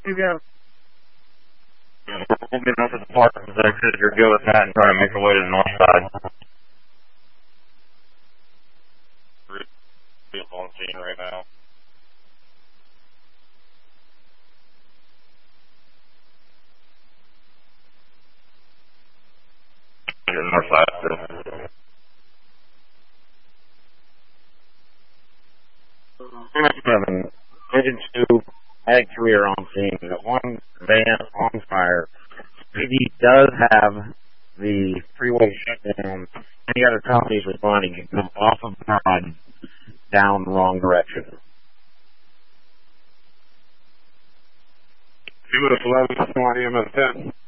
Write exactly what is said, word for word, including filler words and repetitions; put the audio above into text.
you got? We'll get up to the park exit. You're good with that and try to make your way to the north side. We're on scene right now. You're north side. Seven, engine two, ag three are on scene. We got one van on fire. Speedy does have the freeway shut down. Any other companies responding can come off of Broad down the wrong direction. Two with eleven, twenty, M S ten.